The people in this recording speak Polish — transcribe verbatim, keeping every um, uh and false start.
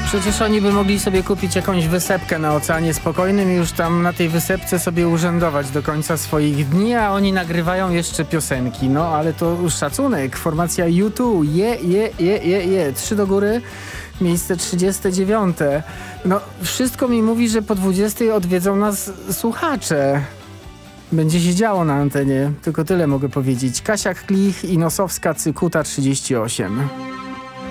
Przecież oni by mogli sobie kupić jakąś wysepkę na Oceanie Spokojnym i już tam na tej wysepce sobie urzędować do końca swoich dni, a oni nagrywają jeszcze piosenki. No ale to już szacunek. Formacja U dwa. Je, je, je, je, je. Trzy do góry. Miejsce trzydzieste dziewiąte. No wszystko mi mówi, że po dwudziestej odwiedzą nas słuchacze. Będzie się działo na antenie. Tylko tyle mogę powiedzieć. Kasia Klich i Nosowska Cykuta trzydzieści osiem.